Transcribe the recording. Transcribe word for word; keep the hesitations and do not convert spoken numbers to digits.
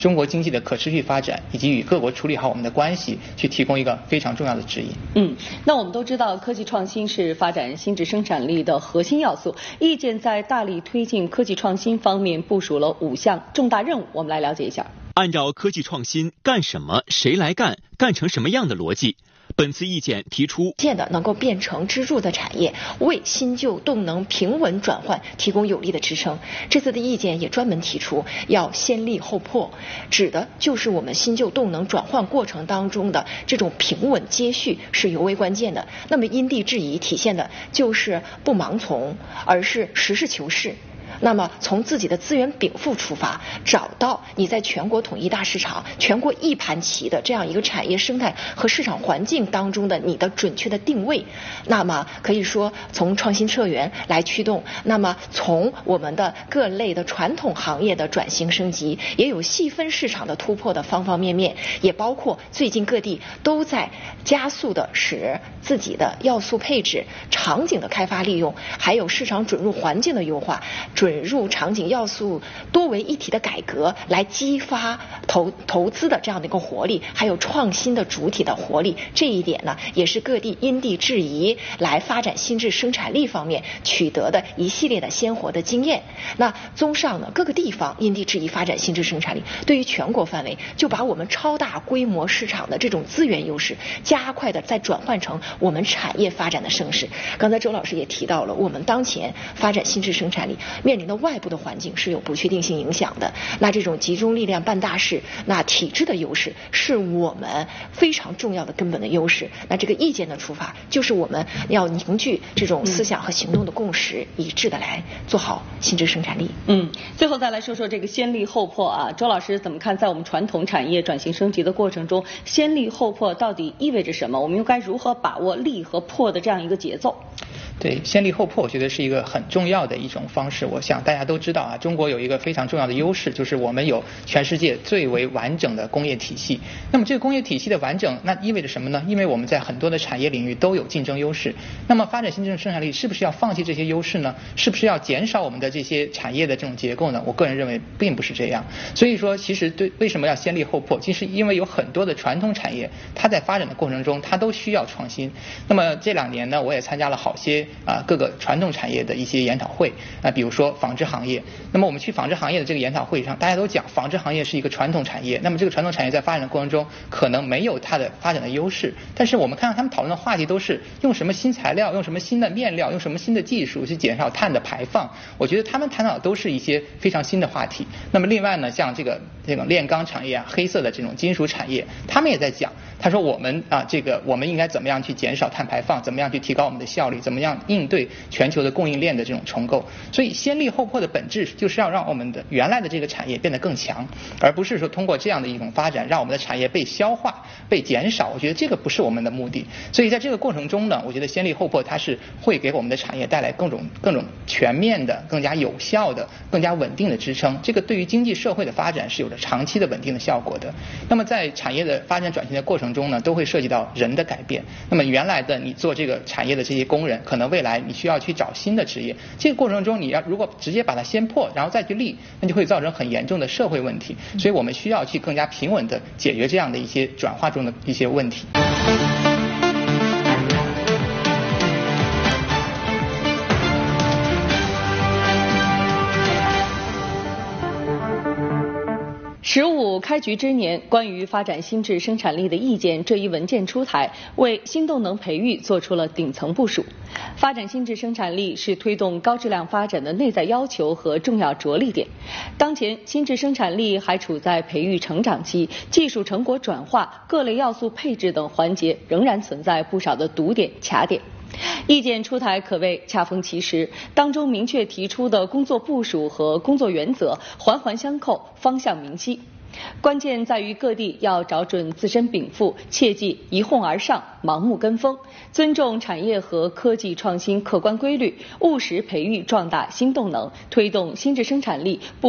中国经济的可持续发展以及与各国处理好我们的关系，去提供一个非常重要的指引。 嗯，那我们都知道，科技创新是发展新质生产力的核心要素。意见在大力推进科技创新方面部署了五项重大任务，我们来了解一下。 按照科技创新干什么、谁来干、干成什么样的逻辑。本次意见提出， 建的能够变成支柱的产业，为新旧动能平稳转换提供有力的支撑。这次的意见也专门提出要先立后破，指的就是我们新旧动能转换过程当中的这种平稳接续是尤为关键的。那么因地制宜体现的就是不盲从，而是实事求是。那么从自己的资源禀赋出发，找到你在全国统一大市场、全国一盘棋的这样一个产业生态和市场环境当中的你的准确的定位。那么可以说从创新策源来驱动，那么从我们的各类的传统行业的转型升级，也有细分市场的突破的方方面面，也包括最近各地都在加速的使自己的要素配置、场景的开发利用，还有市场准入环境的优化。准入场景要素多为一体的改革，来激发投投资的这样的一个活力，还有创新的主体的活力。这一点呢，也是各地因地制宜来发展新质生产力方面取得的一系列的鲜活的经验。那综上呢，各个地方因地制宜发展新质生产力，对于全国范围就把我们超大规模市场的这种资源优势，加快的再转换成我们产业发展的盛世。刚才周老师也提到了，我们当前发展新质生产力面临的外部的环境是有不确定性影响的，那这种集中力量办大事，那体制的优势是我们非常重要的根本的优势。那这个意见的出发，就是我们要凝聚这种思想和行动的共识，一致的来做好新质生产力。 嗯，最后再来说说这个先立后破啊，周老师怎么看？在我们传统产业转型升级的过程中，先立后破到底意味着什么？我们又该如何把握立和破的这样一个节奏？ 对，先立后破，我觉得是一个很重要的一种方式。我想大家都知道啊，中国有一个非常重要的优势，就是我们有全世界最为完整的工业体系。那么这个工业体系的完整，那意味着什么呢？因为我们在很多的产业领域都有竞争优势。那么发展新质生产力，是不是要放弃这些优势呢？是不是要减少我们的这些产业的这种结构呢？我个人认为并不是这样。所以说，其实对为什么要先立后破，其实因为有很多的传统产业，它在发展的过程中，它都需要创新。那么这两年呢，我也参加了好些啊各个传统产业的一些研讨会啊，比如说纺织行业。那么我们去纺织行业的这个研讨会上，大家都讲纺织行业是一个传统产业，那么这个传统产业在发展的过程中可能没有它的发展的优势，但是我们看到他们讨论的话题都是用什么新材料，用什么新的面料，用什么新的技术去减少碳的排放。我觉得他们谈到的都是一些非常新的话题。那么另外呢，像这个这种炼钢产业啊，黑色的这种金属产业，他们也在讲，他说我们啊这个我们应该怎么样去减少碳排放，怎么样去提高我们的效率，怎么样应对全球的供应链的这种重构。所以先立后破的本质就是要让我们的原来的这个产业变得更强，而不是说通过这样的一种发展让我们的产业被消化被减少。我觉得这个不是我们的目的。所以在这个过程中呢，我觉得先立后破它是会给我们的产业带来各种各种全面的、更加有效的、更加稳定的支撑。这个对于经济社会的发展是有着长期的稳定的效果的。那么在产业的发展转型的过程中呢，都会涉及到人的改变。那么原来的你做这个产业的这些工人，可能未来你需要去找新的职业，这个过程中你要如果直接把它先破然后再去立，那就会造成很严重的社会问题。所以我们需要去更加平稳的解决这样的一些转化中的一些问题。 十五开局之年，关于发展新质生产力的意见这一文件出台，为新动能培育做出了顶层部署。发展新质生产力是推动高质量发展的内在要求和重要着力点。当前新质生产力还处在培育成长期，技术成果转化、各类要素配置等环节仍然存在不少的堵点卡点。意见出台可谓恰逢其时，当中明确提出的工作部署和工作原则环环相扣，方向明晰。关键在于各地要找准自身禀赋，切忌一哄而上、盲目跟风，尊重产业和科技创新客观规律，务实培育壮大新动能，推动新质生产力不